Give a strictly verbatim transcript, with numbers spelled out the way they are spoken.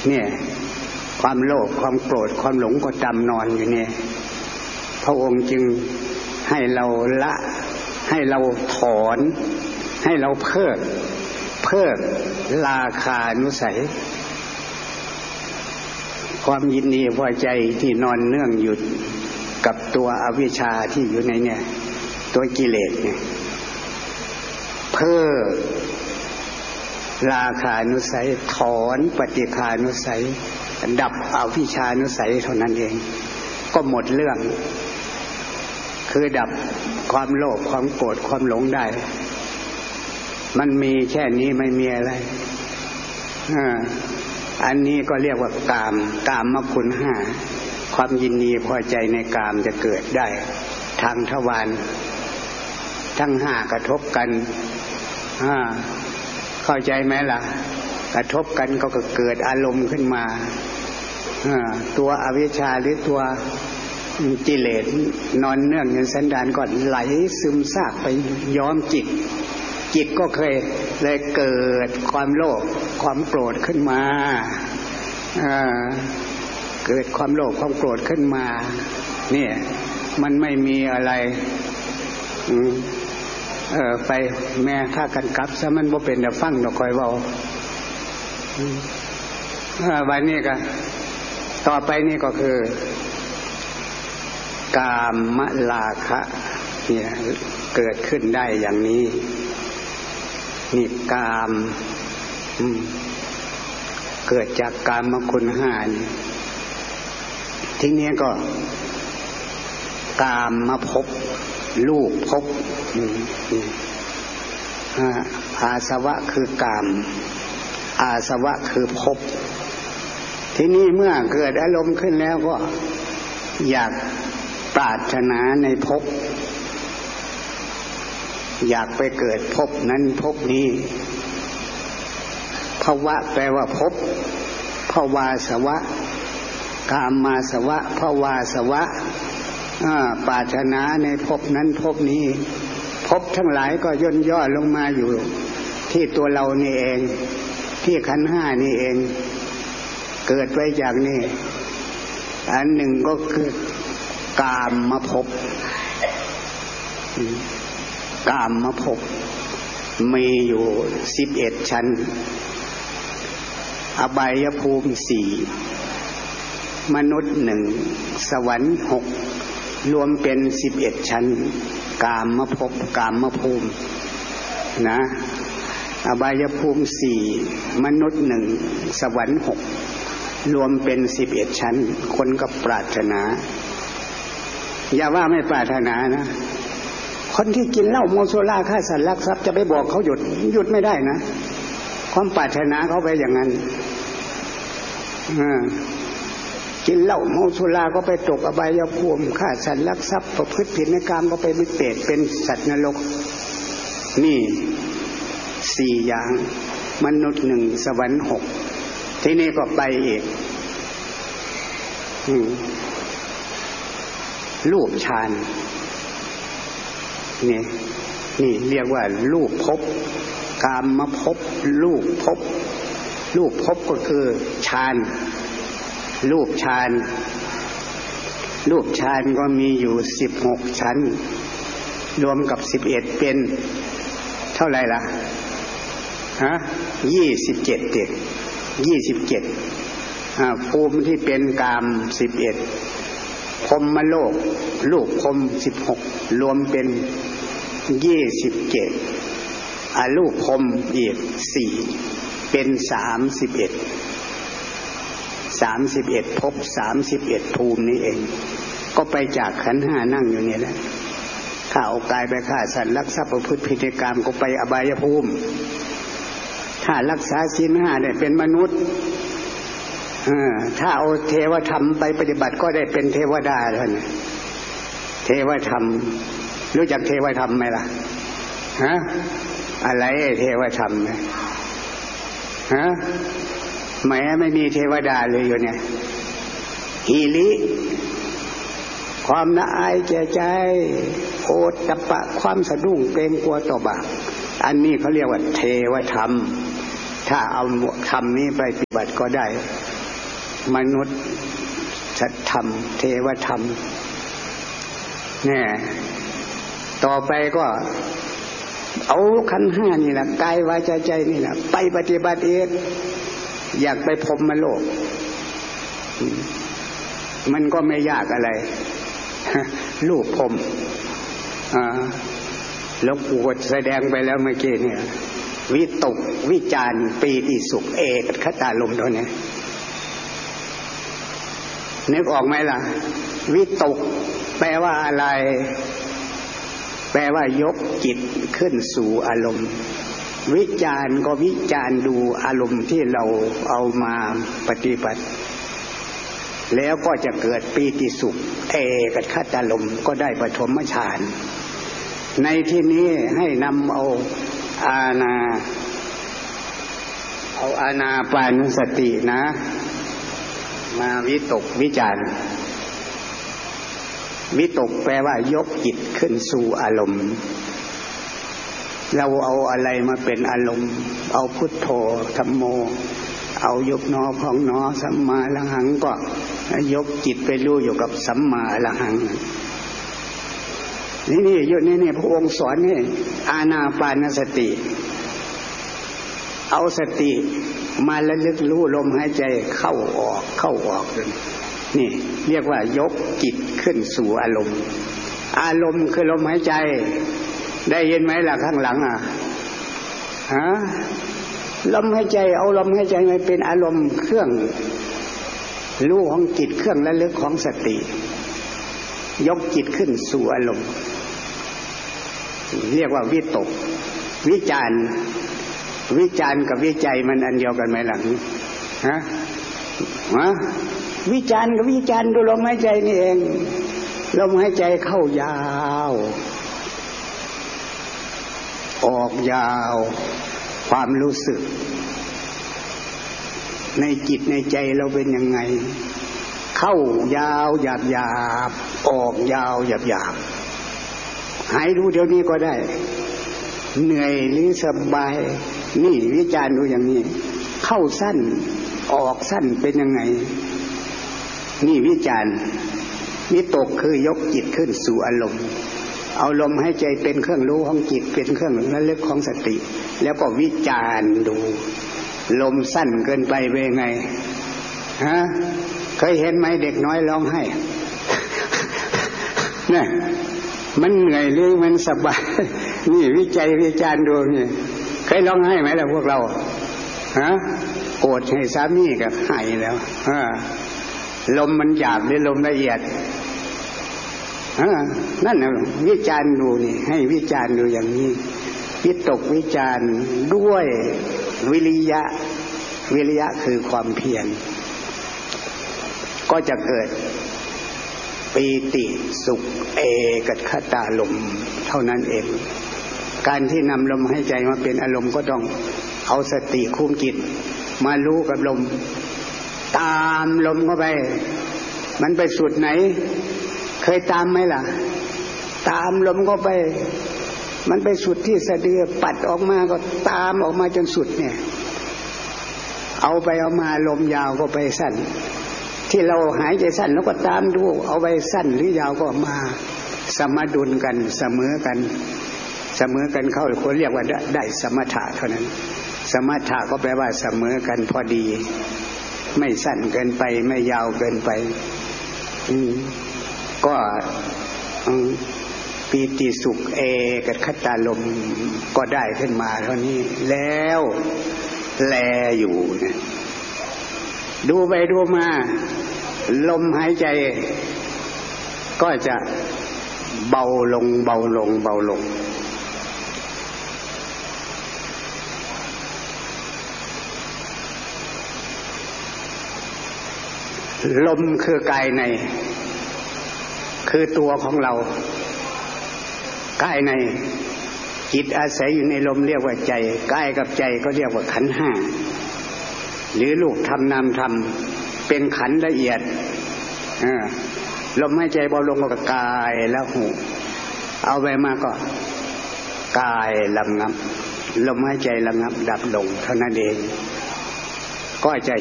เนี่ยความโลภความโกรธความหลงก็จำนอนอยู่เนี่ยพระองค์จึงให้เราละให้เราถอนให้เราเพิกเพิกราคานุสัยความยินดีพอใจที่นอนเนื่องอยู่กับตัวอวิชชาที่อยู่ในเนี่ยตัวกิเลสเนี่ยเพิกราคานุสัยถอนปฏิฆานุสัยดับอวิชชานุสัยเท่านั้นเองก็หมดเรื่องคือดับความโลภความโกรธความหลงได้มันมีแค่นี้ไม่มีอะไรอ่าอันนี้ก็เรียกว่ากามกามคุณห้าความยินดีพอใจในกามจะเกิดได้ทางทวารทั้งห้ากระทบกันอ่าเข้าใจไหมล่ะกระทบกันก็เกิดอารมณ์ขึ้นมาอ่าตัวอวิชชาหรือตัวกิเลสนอนเนื่องในสันดานก็ไหลซึมซาบไปย้อมจิตจิตก็เคยเลยเกิดความโลภความโกรธขึ้นมาเกิดความโลภความโกรธขึ้นมาเนี่ยมันไม่มีอะไรเออไปแม่ถ้ากันกลับซะมันบ่เป็นแต่ฟังดอกคอยเว้าวันนี้ก็ต่อไปนี่ก็คือกามราคะเนี่ยเกิดขึ้นได้อย่างนี้นี่กามเกิดจากกามคุณห้านี่ทีนี้ก็กามมาพบรูปพบอาสวะคือกามอาสวะคือพบทีนี้เมื่อเกิดอารมณ์ขึ้นแล้วก็อยากปรารถนาในภพอยากไปเกิดภพนั้นภพนี้ภวะแปลว่าภพภวาสวะกามมาสวะภวาสวะปรารถนาในภพนั้นภพนี้ภพทั้งหลายก็ย่นย่อลงมาอยู่ที่ตัวเรานี่เองที่ขันธ์ห้านี่เองเกิดไว้จากนี่อันหนึ่งก็คือกามมาภพกามมาภพมีอยู่สิบเอ็ดชั้นอบายภูมิสี่มนุษย์หนึ่งสวรรค์หกรวมเป็นสิบเอ็ดชั้นกามมาภพกามมาภูมินะอบายภูมิสี่มนุษย์หนึ่งสวรรค์หกรวมเป็นสิบเอ็ดชั้นคนก็ปรารถนาอย่าว่าไม่ปรารถนานะคนที่กินเหล้าโมโซล่าฆ่าสัตว์ลักทรัพย์จะไปบอกเขาหยุดหยุดไม่ได้นะความปรารถนาเขาไปอย่างนั้นกินเหล้าโมโซล่าก็ไปตกอบายภูมิฆ่าสัตว์ลักทรัพย์ประพฤติผิดในกามก็ไปเป็นเปรตเป็นสัตว์นรกนี่สี่อย่างมนุษย์หนึ่งสวรรค์หกที่นี่ก็ไปอีกรูปฌานนี่นี่เรียกว่ารูปภพกามมาภพรูปภพรูปภพก็คือฌานรูปฌานรูปฌานก็มีอยู่สิบหกชั้นรวมกับสิบเอ็ดเป็นเท่าไหร่ล่ะฮะยี่สิบเจ็ดเด็ดยี่สิบเจ็ดภูมิที่เป็นกามสิบเอ็ดพรหมโลกรูปพรหมสิบหกรวมเป็นยี่สิบเจ็ดอรูปพรหมอีกสี่เป็นสามสิบเอ็ดสามสิบเอ็ดภพสามสิบเอ็ดภูมินี้เองก็ไปจากขันธ์ห้านั่งอยู่เนี่ยแหละถ้าเอากายไปฆ่าสัตว์ลักทรัพย์ประพฤติผิดในกามก็ไปอบายภูมิถ้ารักษาศีลห้าได้เป็นมนุษย์ถ้าเอาเทวธรรมไปปฏิบัติก็ได้เป็นเทวดาท่านเทวธรรมรู้จักเทวธรรมไหมล่ะฮะอะไรเทวธรรมฮะแม้ไม่มีเทวดาเลยอยู่เนี่ยหิริความละอายแก่ใจโอตตปะความสะดุ้งเกรงกลัวต่อบาปอันนี้เขาเรียกว่าเทวธรรมถ้าเอาธรรมนี้ไปปฏิบัติก็ได้มนุษย์สัตธรรมเทวธรรมเนี่ยต่อไปก็เอาขันธ์ห้านี่แหละกายวาจาใจนี่แหละไปปฏิบัติเองอยากไปพรหมโลกมันก็ไม่ยากอะไรลูกพรหมหลวงปู่แสดงไปแล้วเมื่อกี้เนี่ยวิตกวิจารปีติสุขเอกคตารมณ์ตัวนี้นึกออกไหมล่ะวิตกแปลว่าอะไรแปลว่ายกจิตขึ้นสู่อารมณ์วิจารก็วิจารดูอารมณ์ที่เราเอามาปฏิบัติแล้วก็จะเกิดปีติสุขเอกคตารมณ์ก็ได้ปฐมฌานในที่นี้ให้นำเอาอานาเอาอานาปานุสตินะมาวิตกวิจารวิตกแปลว่ายกจิตขึ้นสู่อารมณ์เราเอาอะไรมาเป็นอารมณ์เอาพุทโธธัมโมเอายกนอพองนอสัมมาอรหังก็ยกจิตไปรู้อยู่กับสัมมาอรหังนี่นี่อยู่นี่นี่พระองค์สอนให้อานาปานสติเอาสติมาระลึกรู้ลมหายใจเข้าออกเข้าออกนี่เรียกว่ายกจิตขึ้นสู่อารมณ์อารมณ์คือลมหายใจได้ยินไหมล่ะข้างหลังอ่ะฮะลมหายใจเอาลมหายใจมาเป็นอารมณ์เครื่องรู้ของจิตเครื่องระลึกของสติยกจิตขึ้นสู่อารมณ์เรียกว่าวิตกวิจารวิจารกับวิจัยมันอันเดียวกันไหมล่ะฮะฮะวิจารกับวิจารดูลมหายใจนี่เองลมหายใจเข้ายาวออกยาวความรู้สึกในจิตในใจเราเป็นยังไงเข้ายาวหยาบหยาบออกยาวหยาบหยาบหายดูเดี๋ยวนี้ก็ได้เหนื่อยหรือสบายนี่วิจารณ์ดูอย่างนี้เข้าสั้นออกสั้นเป็นยังไงนี่วิจารณ์วิตกคือยกจิตขึ้นสู่อารมณ์เอาลมให้ใจเป็นเครื่องรู้ของจิตเป็นเครื่องระลึกของสติแล้วก็วิจารณ์ดูลมสั้นเกินไปเป็นไงฮะเคยเห็นไหมเด็กน้อยร้องไห้เนี่ยมันเหนื่อยหรือมันสบายนี่วิจัยวิจารณ์ดูนี่เคยร้องไห้ไหมล่ะพวกเราฮะโกรธให้สามีก็ไห้แล้วฮะลมมันหยาบหรือลมละเอียดฮะนั่นน่ะวิจารณ์ดูนี่ให้วิจารณ์ดูอย่างนี้วิตกวิจารณ์ด้วยวิริยะวิริยะคือความเพียรก็จะเกิดปีติสุขเอกคตารมณ์เท่านั้นเองการที่นำลมหายใจมาเป็นอารมณ์ก็ต้องเอาสติคุมจิตมารู้กับลมตามลมเข้าไปมันไปสุดไหนเคยตามไหมล่ะตามลมเข้าไปมันไปสุดที่สะดือปัดออกมาก็ตามออกมาจนสุดเนี่ยเอาไปเอามาลมยาวก็ไปสั้นที่เราหายใจสั้นแล้วก็ตามดูเอาไปสั้นหรือยาวก็มาสมดุลกันเสมอกันเสมอกันเข้าคนเรียกว่าได้สมถะเท่านั้นสมถะก็แปลว่าเสมอกันพอดีไม่สั้นเกินไปไม่ยาวเกินไปอืมก็ปีติสุขเอกคตารมณ์ก็ได้ขึ้นมาเท่านี้แล้วแลอยู่เนี่ยดูไปดูมาลมหายใจก็จะเบาลงเบาลงเบาลงลมคือกายในคือตัวของเรากายในจิตอาศัยอยู่ในลมเรียกว่าใจกายกับใจก็เรียกว่าขันธ์ห้าหรือรูปธรรมนามธรรมเป็นขันธ์ละเอียดลมหายใจเบาลงก็กายแล้วหูเอาไปมาก็กายระงับลมหายใจระงับดับลงเท่านั้นเองก็จะ